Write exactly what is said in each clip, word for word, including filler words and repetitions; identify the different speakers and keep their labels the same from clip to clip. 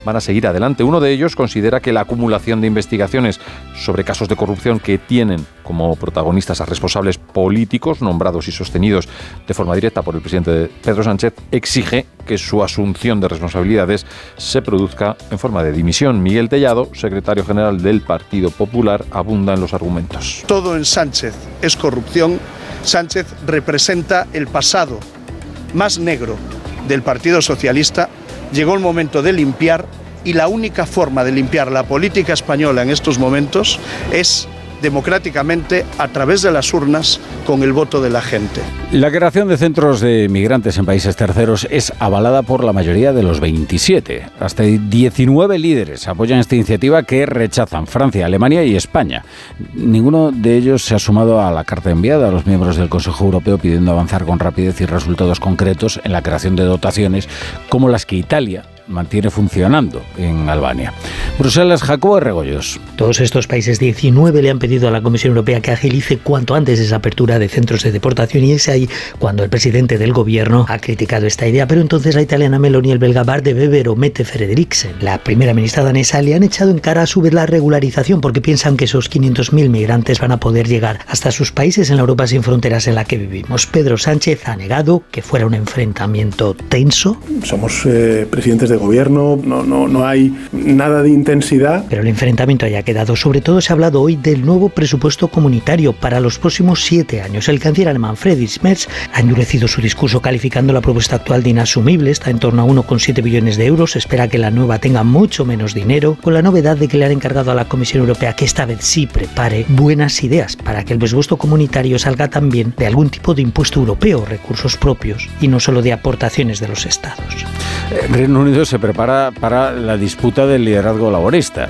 Speaker 1: van a seguir adelante. Uno de ellos considera que la acumulación de investigaciones sobre casos de corrupción que tienen como protagonistas a responsables políticos nombrados y sostenidos de forma directa por el presidente Pedro Sánchez exige que su asunción de responsabilidades se produzca en forma de dimisión. Miguel Tellado, secretario general del Partido Popular, abunda en los argumentos.
Speaker 2: Todo en Sánchez es corrupción. Sánchez representa el pasado más negro del Partido Socialista. Llegó el momento de limpiar y la única forma de limpiar la política española en estos momentos es democráticamente a través de las urnas con el voto de la gente.
Speaker 3: La creación de centros de migrantes en países terceros es avalada por la mayoría de los veintisiete. Hasta diecinueve líderes apoyan esta iniciativa que rechazan Francia, Alemania y España. Ninguno de ellos se ha sumado a la carta enviada a los miembros del Consejo Europeo pidiendo avanzar con rapidez y resultados concretos en la creación de dotaciones como las que Italia mantiene funcionando en Albania. Bruselas, Jacobo de Regoyos.
Speaker 4: Todos estos países, diecinueve, le han pedido a la Comisión Europea que agilice cuanto antes esa apertura de centros de deportación, y es ahí cuando el presidente del gobierno ha criticado esta idea. Pero entonces la italiana Meloni y el belga Bart de Wever o Mette Frederiksen, la primera ministra danesa, le han echado en cara a su vez la regularización porque piensan que esos quinientos mil migrantes van a poder llegar hasta sus países en la Europa sin fronteras en la que vivimos. Pedro Sánchez ha negado que fuera un enfrentamiento tenso.
Speaker 5: Somos eh, presidentes de gobierno, no, no, no hay nada de intensidad.
Speaker 4: Pero el enfrentamiento haya quedado. Sobre todo se ha hablado hoy del nuevo presupuesto comunitario para los próximos siete años. El canciller alemán Friedrich Merz ha endurecido su discurso calificando la propuesta actual de inasumible. Está en torno a uno coma siete billones de euros. Espera que la nueva tenga mucho menos dinero, con la novedad de que le han encargado a la Comisión Europea que esta vez sí prepare buenas ideas para que el presupuesto comunitario salga también de algún tipo de impuesto europeo, recursos propios, y no solo de aportaciones de los estados.
Speaker 3: El Reino Unido se prepara para la disputa del liderazgo laborista.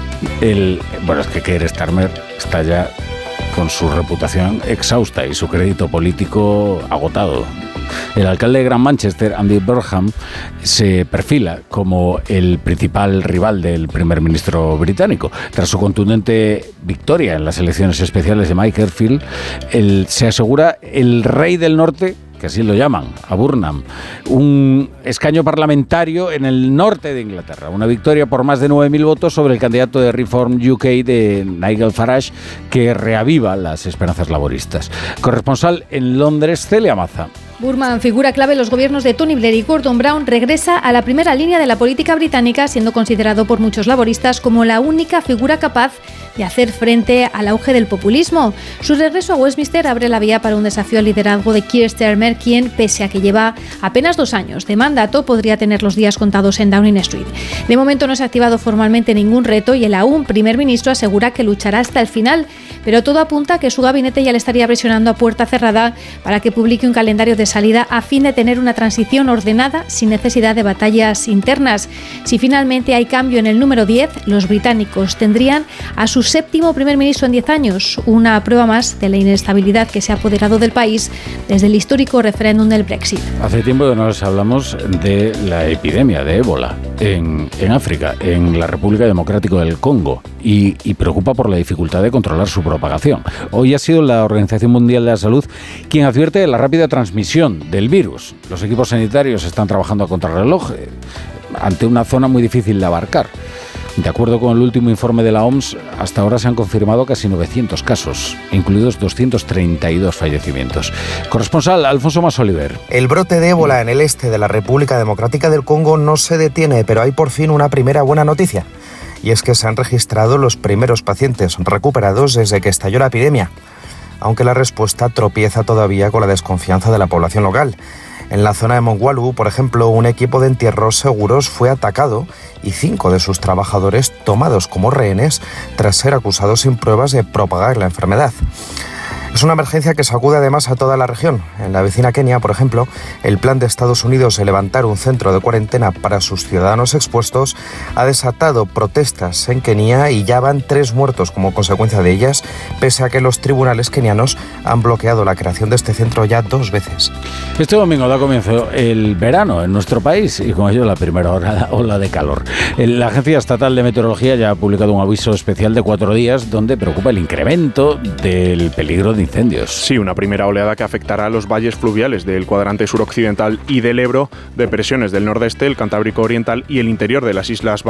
Speaker 3: El, bueno, es que Keir Starmer está ya con su reputación exhausta y su crédito político agotado. El alcalde de Gran Manchester, Andy Burnham, se perfila como el principal rival del primer ministro británico. Tras su contundente victoria en las elecciones especiales de Makerfield, él se asegura el rey del norte, que así lo llaman, a Burnham, un escaño parlamentario en el norte de Inglaterra. Una victoria por más de nueve mil votos sobre el candidato de Reform U K de Nigel Farage, que reaviva las esperanzas laboristas. Corresponsal en Londres, Celia Maza.
Speaker 6: Burnham, figura clave en los gobiernos de Tony Blair y Gordon Brown, regresa a la primera línea de la política británica, siendo considerado por muchos laboristas como la única figura capaz de hacer frente al auge del populismo. Su regreso a Westminster abre la vía para un desafío al liderazgo de Keir Starmer, quien, pese a que lleva apenas dos años de mandato, podría tener los días contados en Downing Street. De momento no se ha activado formalmente ningún reto y el aún primer ministro asegura que luchará hasta el final, pero todo apunta a que su gabinete ya le estaría presionando a puerta cerrada para que publique un calendario de salida a fin de tener una transición ordenada sin necesidad de batallas internas. Si finalmente hay cambio en el número diez, los británicos tendrían a su séptimo primer ministro en diez años, una prueba más de la inestabilidad que se ha apoderado del país desde el histórico referéndum del Brexit.
Speaker 3: Hace tiempo que no les hablamos de la epidemia de ébola en, en África, en la República Democrática del Congo, y, y preocupa por la dificultad de controlar su propagación. Hoy ha sido la Organización Mundial de la Salud quien advierte de la rápida transmisión del virus. Los equipos sanitarios están trabajando a contrarreloj eh, ante una zona muy difícil de abarcar. De acuerdo con el último informe de la O M S, hasta ahora se han confirmado casi novecientos casos, incluidos doscientos treinta y dos fallecimientos. Corresponsal Alfonso Masoliver.
Speaker 7: El brote de ébola en el este de la República Democrática del Congo no se detiene, pero hay por fin una primera buena noticia. Y es que se han registrado los primeros pacientes recuperados desde que estalló la epidemia, aunque la respuesta tropieza todavía con la desconfianza de la población local. En la zona de Mongwalu, por ejemplo, un equipo de entierros seguros fue atacado y cinco de sus trabajadores tomados como rehenes tras ser acusados sin pruebas de propagar la enfermedad. Es una emergencia que sacude además a toda la región. En la vecina Kenia, por ejemplo, el plan de Estados Unidos de levantar un centro de cuarentena para sus ciudadanos expuestos ha desatado protestas en Kenia y ya van tres muertos como consecuencia de ellas, pese a que los tribunales kenianos han bloqueado la creación de este centro ya dos veces.
Speaker 3: Este domingo da comienzo el verano en nuestro país y con ello la primera ola, ola de calor. La Agencia Estatal de Meteorología ya ha publicado un aviso especial de cuatro días donde preocupa el incremento del peligro de de incendios.
Speaker 8: Sí, una primera oleada que afectará a los valles fluviales del cuadrante suroccidental y del Ebro, depresiones del nordeste, el Cantábrico oriental y el interior de las islas